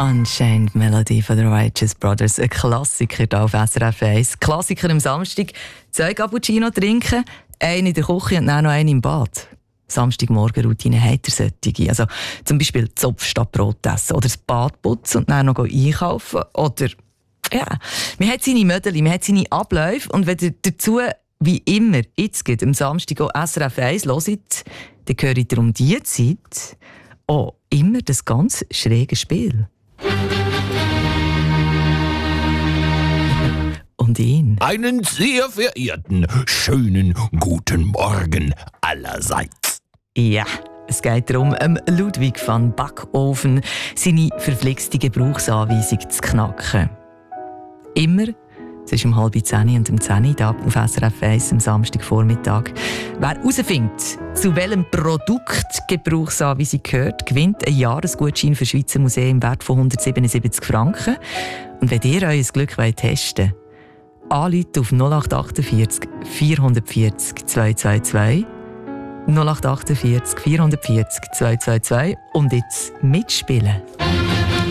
Unchained Melody von den Righteous Brothers. Ein Klassiker hier auf SRF 1. Klassiker am Samstag. 2 Cappuccino trinken, einen in der Küche und dann noch einen im Bad. Samstagmorgen-Routine hat er solche. Also zum Beispiel Zopf statt Brot essen oder das Bad putzen und dann noch einkaufen. Oder, ja, man hat seine Mödeli, man hat seine Abläufe. Und wenn ihr dazu, wie immer, jetzt geht am Samstag auch SRF 1 hört, dann gehört ihr um diese Zeit auch immer das ganz schräge Spiel. Und ihn. Einen sehr verehrten, schönen guten Morgen allerseits. Ja, es geht darum, Ludwig van Backofen seine verflixte Gebrauchsanweisung zu knacken. Immer zwischen 9:30 und 10 Uhr auf SRF 1 am Samstagvormittag. Wer herausfindet, zu welchem Produkt Gebrauchsanweisung gehört, gewinnt einen Jahresgutschein für Schweizer Museen im Wert von 177 Franken. Und wenn ihr euer Glück testen wollt, anrufen auf 0848 440 222 0848 440 222 und jetzt mitspielen.